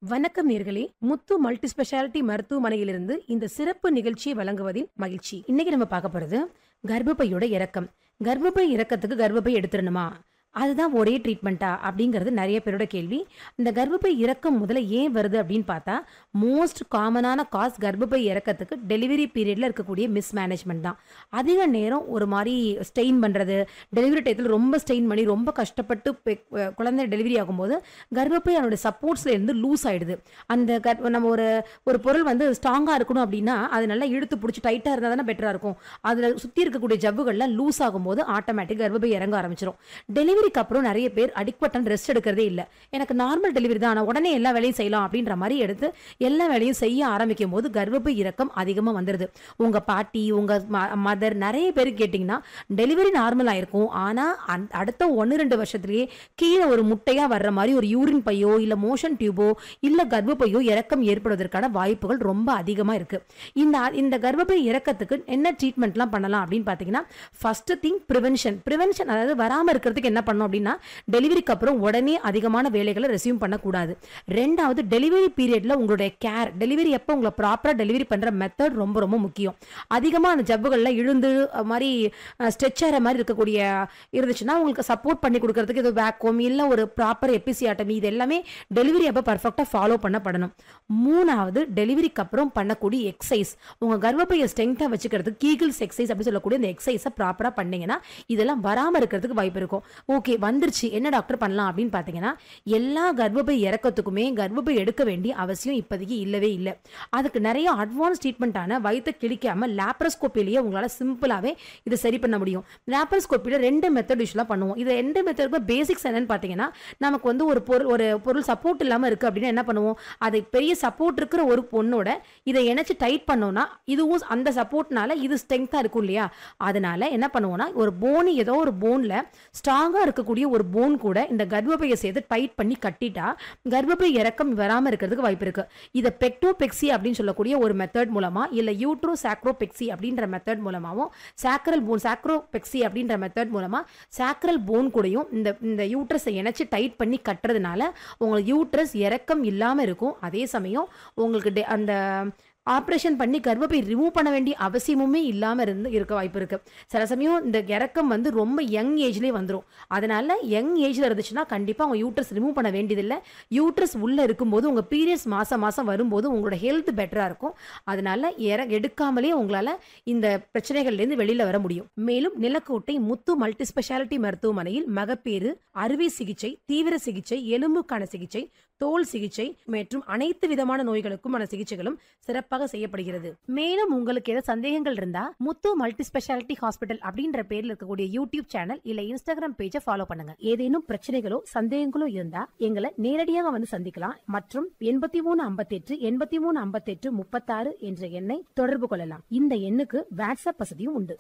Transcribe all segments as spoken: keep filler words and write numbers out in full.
வணக்கம் நேர்களே, முத்து multi speciality மருத்துவமனையிலிருந்து இந்த சிறப்பு நிகழ்ச்சியை வழங்குவதில் மகிழ்ச்சி. இன்னைக்கு நம்ம பார்க்க போறது கர்ப்பப்பையோட இறக்கம். கர்ப்பப்பை இறக்கத்துக்கு கர்ப்பப்பை எடுத்துடணுமா, அதுதான் ஒரே ட்ரீட்மெண்ட்டா அப்படிங்கிறது நிறைய பேரோட கேள்வி. இந்த கர்ப்பப்பை இறக்கம் முதல்ல ஏன் வருது அப்படின்னு பார்த்தா, மோஸ்ட் காமனான காஸ் கர்ப்பப்பை இறக்கத்துக்கு டெலிவரி பீரியட்ல இருக்கக்கூடிய மிஸ்மேனேஜ்மெண்ட் தான். அதிக நேரம் ஒரு மாதிரி ஸ்டெயின் பண்ணுறது, டெலிவரி டயத்தில் ரொம்ப ஸ்டெயின் பண்ணி ரொம்ப கஷ்டப்பட்டு குழந்தை டெலிவரி ஆகும்போது கர்ப்பப்பை அதோட சப்போர்ட்ஸ்ல இருந்து லூஸ் ஆயிடுது. அந்த நம்ம ஒரு ஒரு பொருள் வந்து ஸ்ட்ராங்காக இருக்கணும் அப்படின்னா அது நல்லா இழுத்து பிடிச்சி டைட்டாக இருந்தால் தானே பெட்டராக இருக்கும். அதில் சுற்றி இருக்கக்கூடிய ஜவ்வுகள்லாம் லூஸ் ஆகும்போது ஆட்டோமேட்டிக் கர்ப்பப்பை இறங்க ஆரம்பிச்சிடும். டெலிவரி அப்புறம் நிறைய பேர் அடிக்வட்டன் ரெஸ்ட் எடுக்கிறதே இல்லை. எனக்கு நார்மல் டெலிவரி தான், ஆனால் உடனே எல்லா வேலையும் செய்யலாம் அப்படின்ற மாதிரி எடுத்து எல்லா வேலையும் செய்ய ஆரம்பிக்கும் போது கர்ப்பப்பை இறக்கம் அதிகமாக வந்துடுது. உங்க பாட்டி, உங்க மதர், நிறைய பேர் கேட்டிங்கன்னா டெலிவரி நார்மலாக இருக்கும், ஆனால் அடுத்த ஒன்று ரெண்டு வருஷத்துலேயே கீழே ஒரு முட்டையாக வர்ற மாதிரி ஒரு யூரின் பையோ இல்லை மோஷன் டியூபோ இல்லை கர்ப்பப்பையோ இறக்கம் ஏற்படுவதற்கான வாய்ப்புகள் ரொம்ப அதிகமாக இருக்கு. இந்த இந்த கர்ப்பப்பை இறக்கத்துக்கு என்ன ட்ரீட்மெண்ட்லாம் பண்ணலாம் அப்படின்னு பார்த்தீங்கன்னா, ஃபர்ஸ்ட் திங் ப்ரிவென்ஷன். ப்ரிவென்ஷன் அதாவது வராமல் இருக்கிறதுக்கு என்ன பண்ணணும் அப்படின்னா, டெலிவரிக்கு அப்புறம் உடனே அதிகமான வேலைகளை ரெஸ்யூம் பண்ணக்கூடாது. ரெண்டாவது, டெலிவரி பீரியட்ல உங்களுடைய கேர், டெலிவரி எப்போ உங்களை ப்ராப்பரா டெலிவரி பண்ற மெத்தட் ரொம்ப ரொம்ப முக்கியம். அதிகமா அந்த ஜவ்வுகள்ல இழுந்து மாதிரி ஸ்ட்ரெச்சர் மாதிரி இருக்கக்கூடிய இருந்துச்சுன்னா உங்களுக்கு சப்போர்ட் பண்ணி கொடுக்கறதுக்கு இது வேக்யூம் இல்ல ஒரு ப்ராப்பர் எபிசியாட்டமி, இது எல்லாமே டெலிவரி அப்போ பர்ஃபெக்டா ஃபாலோ பண்ணப்படணும். மூணாவது, டெலிவரிக்கு அப்புறம் பண்ணக்கூடிய எக்ஸசைஸ், உங்க கர்ப்பப்பையை ஸ்ட்ரெங்தா வச்சுக்கிறதுக்கு கீகிள்ஸ் எக்ஸசைஸ் அப்படி சொல்லக்கூடிய இந்த எக்ஸசைஸை ப்ராப்பரா பண்ணீங்கன்னா இதெல்லாம் வராம இருக்கிறதுக்கு வாய்ப்பு இருக்கும். ஓகே, வந்துருச்சு, என்ன டாக்டர் பண்ணலாம் அப்படின்னு பார்த்தீங்கன்னா, எல்லா கர்ப்பப்பை இறக்கத்துக்குமே கர்ப்பப்பை எடுக்க வேண்டிய அவசியம் இப்போதைக்கு இல்லவே இல்லை. அதுக்கு நிறைய அட்வான்ஸ் ட்ரீட்மெண்ட்டான வயிற்றை கிழிக்காம லேப்ரோஸ்கோப்பிலேயே உங்களால் சிம்பிளாகவே இதை சரி பண்ண முடியும். லேப்ரோஸ்கோப்பியில் ரெண்டு மெத்தட் யூஸ்வலாக பண்ணுவோம். இது ரெண்டு மெத்தடுக்கும் பேசிக்ஸ் என்னன்னு பார்த்தீங்கன்னா, நமக்கு வந்து ஒரு பொருள் ஒரு பொருள் சப்போர்ட் இல்லாமல் இருக்குது அப்படின்னா என்ன பண்ணுவோம், அது பெரிய சப்போர்ட் இருக்கிற ஒரு பொண்ணோட இதை இணைச்சு டைட் பண்ணோம்னா இதுவும் அந்த சப்போர்ட்னால இது ஸ்ட்ரெங்காக இருக்கும் இல்லையா. அதனால என்ன பண்ணுவோம்னா, ஒரு போன் ஏதோ ஒரு போனில் ஸ்ட்ராங்காக இருக்கக்கூடிய ஒரு போன் கூட இந்த கர்ப்பப்பையை சேர்த்து டைட் பண்ணி கட்டிட்டா கர்ப்பப்பை இறக்கம் வராமல் இருக்கிறதுக்கு வாய்ப்பு இருக்கு. இதை பெக்டோபெக்சி அப்படின்னு சொல்லக்கூடிய ஒரு மெத்தட் மூலமா இல்ல யூட்ரோ சாக்ரோபெக்சி அப்படின்ற மெத்தட் மூலமாவும் சாக்ரல் போன் சாக்ரோபெக்சி அப்படின்ற மெத்தட் மூலமா சாக்ரல் போன் கூடயும் இந்த இந்த யூட்ரஸை இணைச்சு டைட் பண்ணி கட்டுறதுனால உங்களுக்கு யூட்ரஸ் இறக்கம் இல்லாம இருக்கும். அதே சமயம் உங்களுக்கு அந்த ஆப்ரேஷன் பண்ணி கர்ப்பப்பை ரிமூவ் பண்ண வேண்டிய அவசியமுமே இல்லாமல் இருந்து இருக்க வாய்ப்பு இருக்கு. சில சமயம் இந்த இறக்கம் வந்து ரொம்ப யங் ஏஜ்லேயே வந்துடும். அதனால யங் ஏஜ்ல இருந்துச்சுன்னா கண்டிப்பாக உங்க யூட்ரஸ் ரிமூவ் பண்ண வேண்டியதில்லை. யூட்ரஸ் உள்ள இருக்கும்போது உங்க பீரியட்ஸ் மாசம் மாசம் வரும்போது உங்களோட ஹெல்த் பெட்டரா இருக்கும். அதனால எடுக்காமலே உங்களால இந்த பிரச்சனைகள்லேருந்து வெளியில வர முடியும். மேலும் நிலக்கோட்டை முத்து மல்டி ஸ்பெஷாலிட்டி மருத்துவமனையில் மகப்பேறு, அறுவை சிகிச்சை, தீவிர சிகிச்சை, எலும்புக்கான சிகிச்சை, தோல் சிகிச்சை மற்றும் அனைத்து விதமான நோய்களுக்குமான சிகிச்சைகளும் சிறப்பாக செய்யப்படுகிறது. மேலும் உங்களுக்கு ஏதாவது சந்தேகங்கள் இருந்தா முத்து மல்டி ஸ்பெஷாலிட்டி ஹாஸ்பிட்டல் அப்படின்ற பேர்ல இருக்கக்கூடிய யூடியூப் சேனல் இல்ல இன்ஸ்டாகிராம் பேஜை ஃபாலோ பண்ணுங்க. ஏதேனும் பிரச்சனைகளோ சந்தேகங்களோ இருந்தா எங்களை நேரடியாக வந்து சந்திக்கலாம். மற்றும் எண்பத்தி மூணு ஐம்பத்தி எட்டு எண்பத்தி மூணு ஐம்பத்தி எட்டு முப்பத்தாறு என்ற எண்ணை தொடர்பு கொள்ளலாம். இந்த எண்ணுக்கு வாட்ஸ்அப் வசதியும் உண்டு.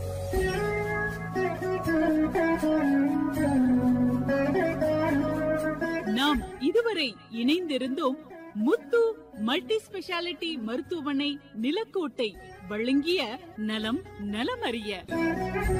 நாம் இதுவரை இணைந்திருந்தோம் முத்து மல்டி ஸ்பெஷாலிட்டி மருத்துவமனை நிலக்கோட்டை வழங்கிய நலம் நலமறிய.